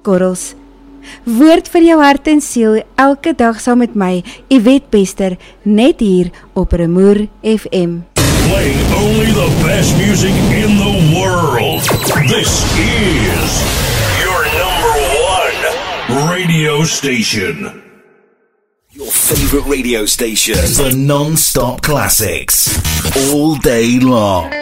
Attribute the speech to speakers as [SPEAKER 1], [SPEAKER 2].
[SPEAKER 1] korrels. Woord vir jou hart en siel, elke dag saam met my, Yvette Bester, net hier op Rumoer FM.
[SPEAKER 2] Playing only the best music in the world. This is your number one radio station.
[SPEAKER 3] Your favorite radio station. The non-stop classics. All day long.